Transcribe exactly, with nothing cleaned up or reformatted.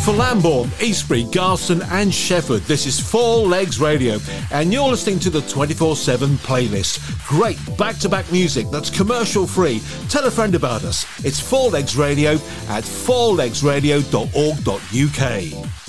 for Lambourne, Eastbury, Garston and Shefford. This is Four Legs Radio and you're listening to the twenty-four seven playlist. Great back-to-back music that's commercial free. Tell a friend about us. It's Four Legs Radio at four legs radio dot org dot uk.